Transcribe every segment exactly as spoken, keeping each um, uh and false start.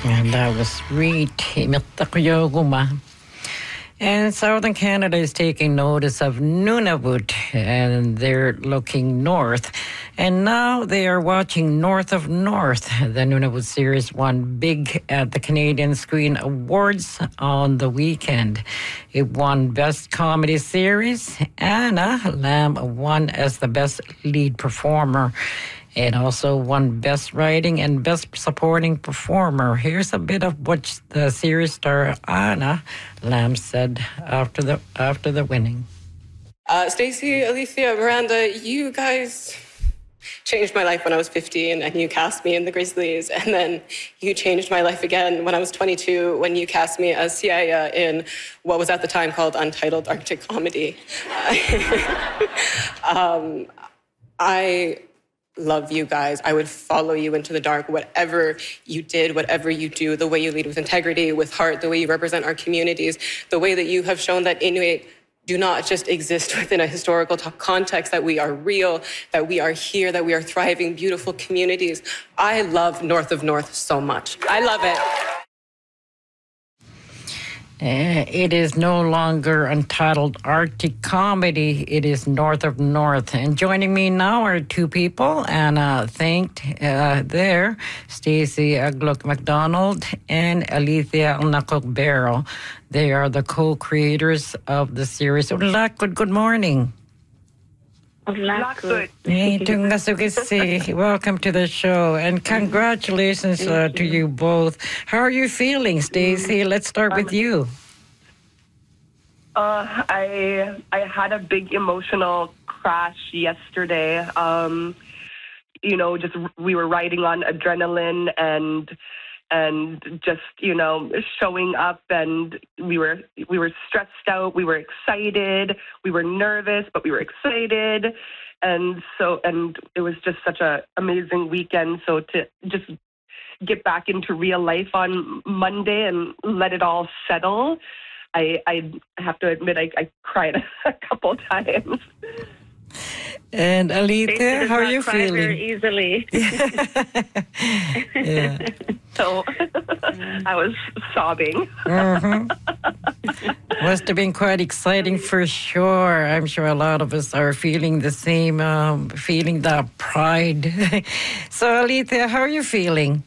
And that was Reed Mitakuyoguma. And southern Canada is taking notice of Nunavut, and they're looking north. And now they are watching North of North. The Nunavut series won big at the Canadian Screen Awards on the weekend. It won Best Comedy Series. Anna Lamb won as the Best Lead Performer. It also won Best Writing and Best Supporting Performer. Here's a bit of what the series star Anna Lamb said after the after the winning. Uh, Stacey, Alicia, Miranda, you guys changed my life when I was fifteen, and you cast me in The Grizzlies. And then you changed my life again when I was twenty-two, when you cast me as Siaya in what was at the time called Untitled Arctic Comedy. um, I... love you guys. I would follow you into the dark, whatever you did, whatever you do, the way you lead with integrity, with heart, the way you represent our communities, the way that you have shown that Inuit do not just exist within a historical context, that we are real, that we are here, that we are thriving, beautiful communities. I love North of North so much. I love it. Uh, it is no longer Untitled Arctic Comedy. It is North of North. And joining me now are two people, and uh, thanked uh, there, Stacey Agluck McDonald and Alethea Nakok-Barrow. They are the co-creators of the series. Ulakud, good morning. Ulakud. Welcome to the show, and congratulations uh, to you both. How are you feeling, Stacey? Let's start with you. Uh, I I had a big emotional crash yesterday. Um, you know, just we were riding on adrenaline and and just you know showing up, and we were we were stressed out, we were excited, we were nervous, but we were excited, and so and it was just such a amazing weekend. So to just get back into real life on Monday and let it all settle, I I have to admit I, I cried a couple times. And Alethea, how are you feeling? Very easily. Yeah. So I was sobbing. Mm-hmm. Must have been quite exciting for sure. I'm sure a lot of us are feeling the same, um, feeling that pride. So Alethea, how are you feeling?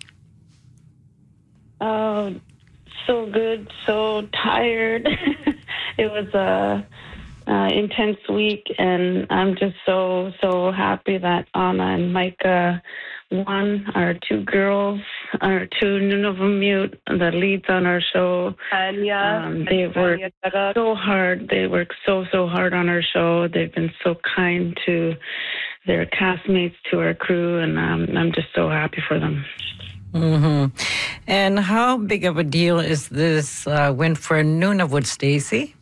Oh, so good, so tired. It was a uh, intense week, and I'm just so, so happy that Anna and Micah won. Our two girls, our two Nunavummiut, the leads on our show. Anya, um, they worked so hard. They worked so, so hard on our show. They've been so kind to their castmates, to our crew, and um, I'm just so happy for them. Mm-hmm. And how big of a deal is this uh, win for Nunavut, Stacey?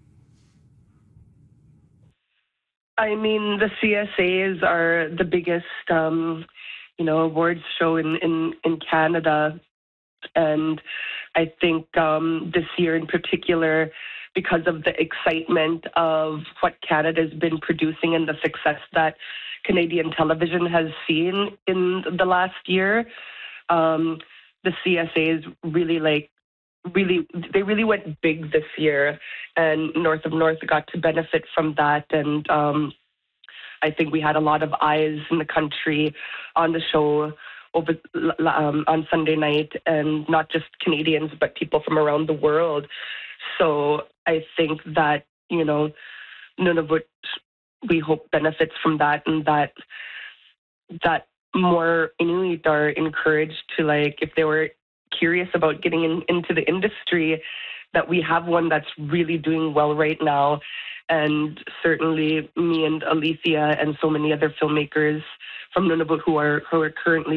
I mean, the C S As are the biggest, um, you know, awards show in, in, in Canada. And I think um, this year in particular, because of the excitement of what Canada's been producing and the success that Canadian television has seen in the last year, um, the C S As really like, really, they really went big this year, and North of North got to benefit from that. And um, I think we had a lot of eyes in the country on the show over um, on Sunday night, and not just Canadians, but people from around the world. So I think that, you know, Nunavut, we hope, benefits from that, and that that more Inuit are encouraged to, like, if they were curious about getting in, into the industry, that we have one that's really doing well right now. And certainly me and Alethea and so many other filmmakers from Nunavut who are who are currently